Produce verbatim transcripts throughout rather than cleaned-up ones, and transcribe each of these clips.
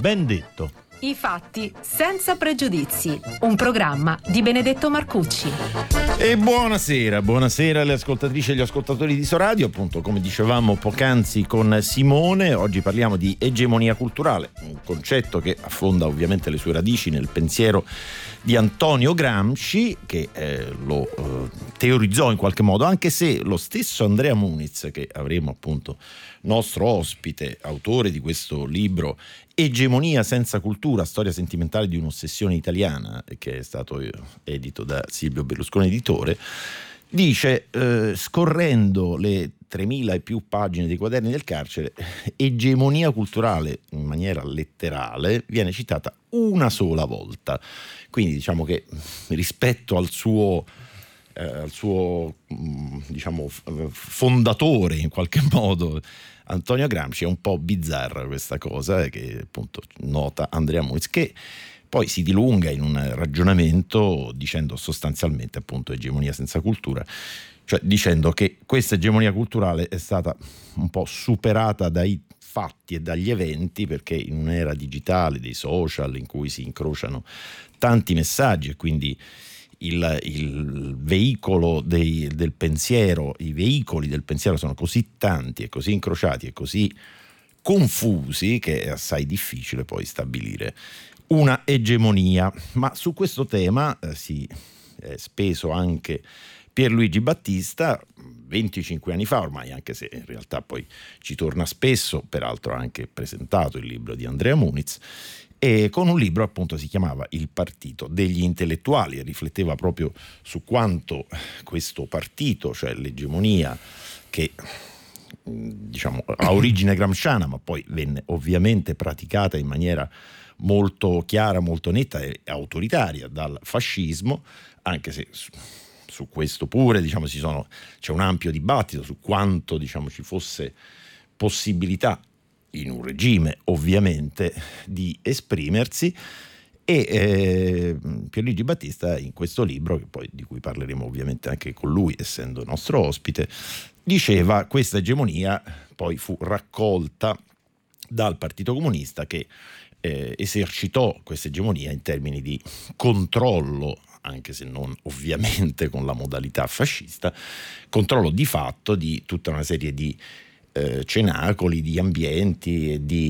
ben detto. I fatti senza pregiudizi. Un programma di Benedetto Marcucci. E buonasera, buonasera alle ascoltatrici e agli ascoltatori di Soradio. Appunto, come dicevamo poc'anzi con Simone, oggi parliamo di egemonia culturale, un concetto che affonda ovviamente le sue radici nel pensiero di Antonio Gramsci, che eh, lo eh, teorizzò in qualche modo, anche se lo stesso Andrea Muniz, che avremo appunto nostro ospite, autore di questo libro Egemonia senza cultura, storia sentimentale di un'ossessione italiana, che è stato edito da Silvio Berlusconi editore, dice, eh, scorrendo le tremila e più pagine dei quaderni del carcere, egemonia culturale in maniera letterale viene citata una sola volta. Quindi diciamo che rispetto al suo eh, al suo diciamo fondatore, in qualche modo, Antonio Gramsci, è un po' bizzarra questa cosa, che appunto nota Andrea Muniz, che poi si dilunga in un ragionamento dicendo sostanzialmente appunto egemonia senza cultura, cioè dicendo che questa egemonia culturale è stata un po' superata dai fatti e dagli eventi, perché in un'era digitale dei social in cui si incrociano tanti messaggi e quindi Il, il veicolo dei, del pensiero, i veicoli del pensiero sono così tanti e così incrociati e così confusi che è assai difficile poi stabilire una egemonia. Ma su questo tema eh, si è speso anche Pierluigi Battista venticinque anni fa ormai, anche se in realtà poi ci torna spesso, peraltro ha anche presentato il libro di Andrea Muniz, e con un libro appunto si chiamava Il partito degli intellettuali, e rifletteva proprio su quanto questo partito, cioè l'egemonia che diciamo ha origine gramsciana ma poi venne ovviamente praticata in maniera molto chiara, molto netta e autoritaria dal fascismo, anche se su, su questo pure diciamo ci sono, c'è un ampio dibattito su quanto diciamo ci fosse possibilità in un regime ovviamente di esprimersi. E eh, Pierluigi Battista in questo libro, che poi di cui parleremo ovviamente anche con lui essendo nostro ospite, diceva questa egemonia poi fu raccolta dal Partito Comunista, che eh, esercitò questa egemonia in termini di controllo, anche se non ovviamente con la modalità fascista, controllo di fatto di tutta una serie di Eh, cenacoli, di ambienti e di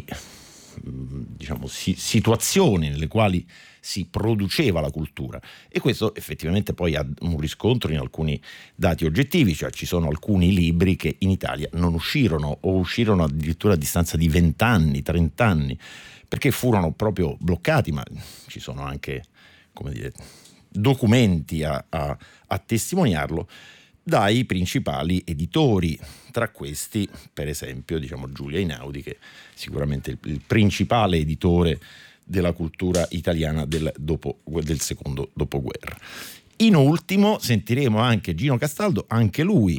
diciamo si, situazioni nelle quali si produceva la cultura, e questo effettivamente poi ha un riscontro in alcuni dati oggettivi, cioè ci sono alcuni libri che in Italia non uscirono o uscirono addirittura a distanza di vent'anni, trent'anni, perché furono proprio bloccati, ma ci sono anche, come dire, documenti a, a, a testimoniarlo, dai principali editori, tra questi per esempio diciamo Giulio Einaudi, che è sicuramente il, il principale editore della cultura italiana del, dopo, del secondo dopoguerra. In ultimo sentiremo anche Gino Castaldo, anche lui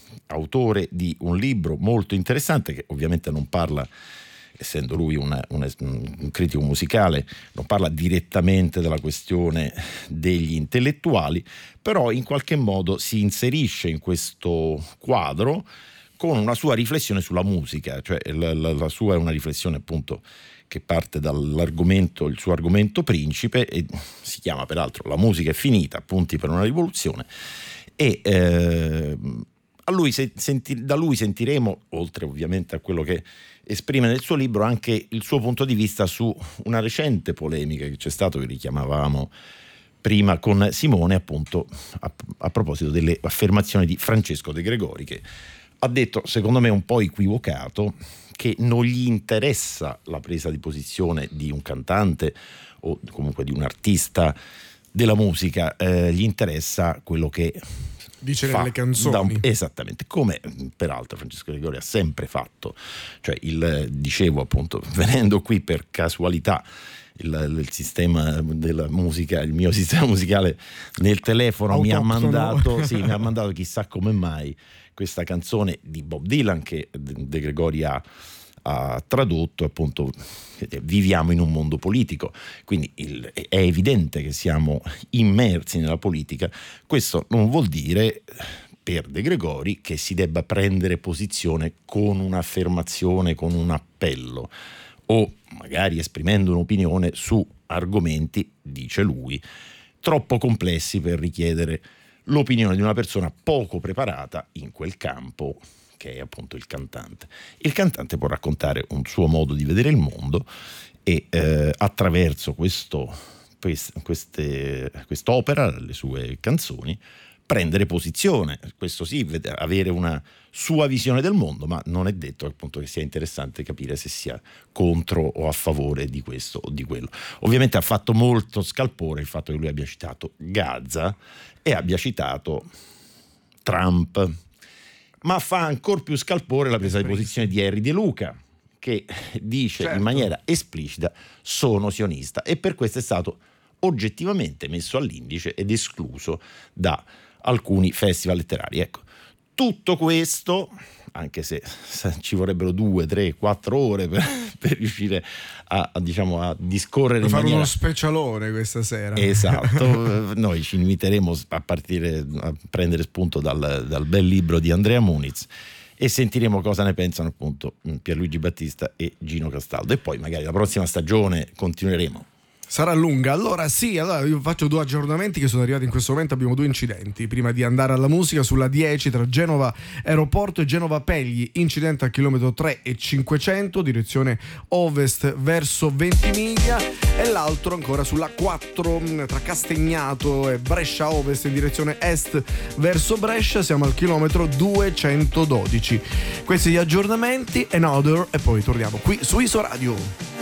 autore di un libro molto interessante che ovviamente non parla, essendo lui una, una, un critico musicale, non parla direttamente della questione degli intellettuali, però in qualche modo si inserisce in questo quadro con una sua riflessione sulla musica, cioè la, la, la sua è una riflessione appunto che parte dall'argomento, il suo argomento principe, e si chiama peraltro La musica è finita, appunti per una rivoluzione, e eh, a lui, senti, da lui sentiremo, oltre ovviamente a quello che esprime nel suo libro, anche il suo punto di vista su una recente polemica che c'è stato, che richiamavamo prima con Simone, appunto a, a proposito delle affermazioni di Francesco De Gregori, che ha detto, secondo me un po' equivocato, che non gli interessa la presa di posizione di un cantante o comunque di un artista della musica, eh, gli interessa quello che dice nelle canzoni. Un, esattamente, come peraltro Francesco De Gregori ha sempre fatto. Cioè il dicevo appunto, venendo qui per casualità, il, il sistema della musica, il mio sistema musicale nel telefono mi ha mandato, sì, mi ha mandato chissà come mai questa canzone di Bob Dylan che De Gregori ha, ha tradotto, appunto viviamo in un mondo politico, quindi il, è evidente che siamo immersi nella politica. Questo non vuol dire per De Gregori che si debba prendere posizione con un'affermazione, con un appello, o magari magari esprimendo un'opinione su argomenti, dice lui, troppo complessi per richiedere l'opinione di una persona poco preparata in quel campo, che è appunto il cantante. Il cantante può raccontare un suo modo di vedere il mondo e eh, attraverso questo, queste, quest'opera, le sue canzoni, prendere posizione, questo sì, avere una sua visione del mondo, ma non è detto appunto che sia interessante capire se sia contro o a favore di questo o di quello. Ovviamente ha fatto molto scalpore il fatto che lui abbia citato Gaza e abbia citato Trump, ma fa ancora più scalpore la presa di posizione di Henry De Luca, che dice certo. in maniera esplicita: sono sionista, e per questo è stato oggettivamente messo all'indice ed escluso da alcuni festival letterari. Ecco, tutto questo, anche se ci vorrebbero due, tre, quattro ore per, per riuscire a, a, diciamo, a discorrere per in fare maniera... uno specialone questa sera. Esatto, noi ci inviteremo a partire a prendere spunto dal, dal bel libro di Andrea Muniz e sentiremo cosa ne pensano appunto Pierluigi Battista e Gino Castaldo, e poi magari la prossima stagione continueremo. Sarà lunga. Allora sì, allora io faccio due aggiornamenti che sono arrivati in questo momento. Abbiamo due incidenti prima di andare alla musica. Sulla dieci tra Genova Aeroporto e Genova Pegli, incidente al chilometro tre e cinquecento direzione ovest verso Ventimiglia, e l'altro ancora sulla quattro tra Castagnato e Brescia Ovest in direzione est verso Brescia, siamo al chilometro duecentododici. Questi gli aggiornamenti, Another, e poi torniamo qui su Isoradio.